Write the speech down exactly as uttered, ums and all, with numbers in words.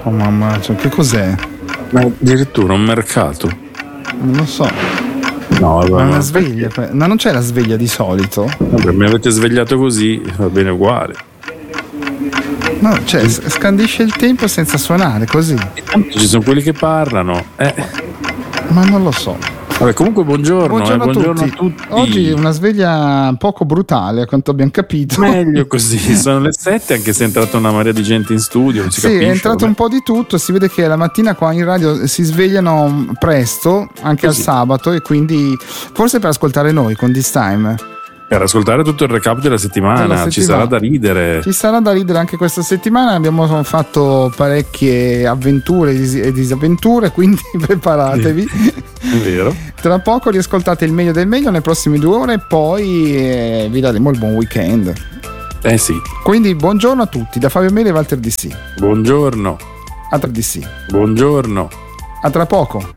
Oh mamma, cioè, che cos'è? Ma addirittura un mercato. Non lo so. No, Ma ma una sveglia, ma non c'è la sveglia di solito? Vabbè, mi avete svegliato così, va bene uguale. No, cioè scandisce il tempo senza suonare, così. Ci sono quelli che parlano. Eh. Ma non lo so. Vabbè, comunque buongiorno, Buongiorno, eh, buongiorno a, tutti. a tutti. Oggi una sveglia poco brutale, a quanto abbiamo capito. Meglio così, sono le sette, anche se è entrata una marea di gente in studio. Non si sì, capisce, è entrato vabbè. un po' di tutto. Si vede che la mattina qua in radio si svegliano presto, anche Così. al sabato, e quindi forse per ascoltare noi con This Time. Per ascoltare tutto il recap della settimana, Della ci settimana. sarà da ridere. Ci sarà da ridere anche questa settimana. Abbiamo fatto parecchie avventure e disavventure, quindi preparatevi. È vero. Tra poco riascoltate il meglio del meglio nelle prossime due ore, poi eh, vi daremo il buon weekend. Eh sì. Quindi buongiorno a tutti da Fabio Mele e Walter D C. Buongiorno. A tra D C. Buongiorno. A tra poco.